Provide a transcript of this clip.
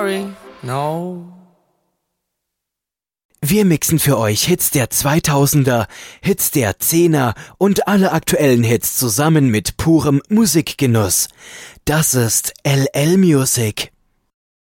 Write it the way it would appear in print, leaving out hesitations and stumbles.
sorry, no. Wir mixen für euch Hits der 2000er, Hits der 10er und alle aktuellen Hits zusammen mit purem Musikgenuss. Das ist LL Music.